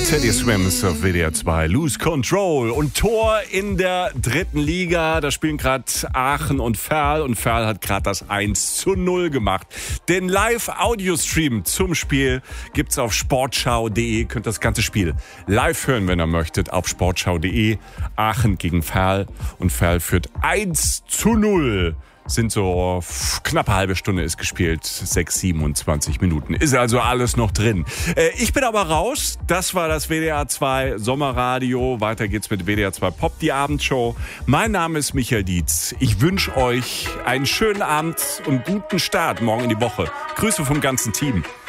Teddy Swims auf WDR 2, Lose Control und Tor in der dritten Liga. Da spielen gerade Aachen und Verl hat gerade das 1:0 gemacht. Den Live-Audio-Stream zum Spiel gibt's auf sportschau.de. Könnt das ganze Spiel live hören, wenn ihr möchtet, auf sportschau.de. Aachen gegen Verl und Verl führt 1:0. Sind so knappe halbe Stunde ist gespielt, 27 Minuten. Ist also alles noch drin. Ich bin aber raus. Das war das WDR 2 Sommerradio. Weiter geht's mit WDR 2 Pop, die Abendshow. Mein Name ist Michael Dietz. Ich wünsche euch einen schönen Abend und guten Start morgen in die Woche. Grüße vom ganzen Team.